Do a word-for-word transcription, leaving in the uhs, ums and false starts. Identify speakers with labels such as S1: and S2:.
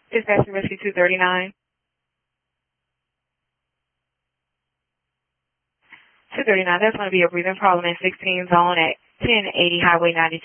S1: Dispatch Rescue two thirty-nine. two thirty-nine, that's going to be a breathing problem in sixteen zone at ten eighty Highway ninety-two.